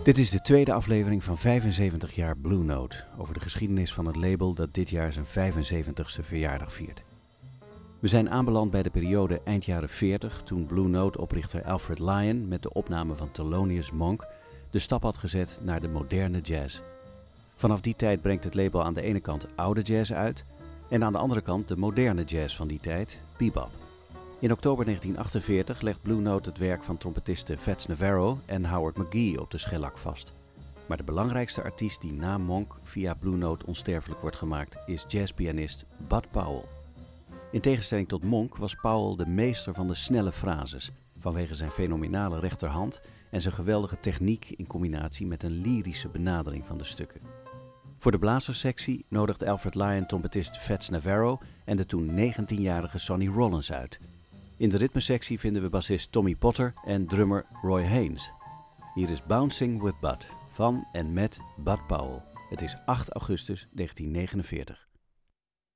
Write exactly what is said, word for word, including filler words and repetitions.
Dit is de tweede aflevering van vijfenzeventig jaar Blue Note, over de geschiedenis van het label dat dit jaar zijn vijfenzeventigste verjaardag viert. We zijn aanbeland bij de periode eind jaren veertig, toen Blue Note-oprichter Alfred Lion met de opname van Thelonious Monk de stap had gezet naar de moderne jazz. Vanaf die tijd brengt het label aan de ene kant oude jazz uit en aan de andere kant de moderne jazz van die tijd, bebop. In oktober negentien achtenveertig legt Blue Note het werk van trompetisten Fats Navarro en Howard McGhee op de schellak vast. Maar de belangrijkste artiest die na Monk via Blue Note onsterfelijk wordt gemaakt is jazzpianist Bud Powell. In tegenstelling tot Monk was Powell de meester van de snelle frases, vanwege zijn fenomenale rechterhand en zijn geweldige techniek in combinatie met een lyrische benadering van de stukken. Voor de blazerssectie nodigt Alfred Lion trompetist Fats Navarro en de toen negentienjarige Sonny Rollins uit. In de ritmesectie vinden we bassist Tommy Potter en drummer Roy Haynes. Hier is Bouncing with Bud van en met Bud Powell. Het is acht augustus negentien negenenveertig.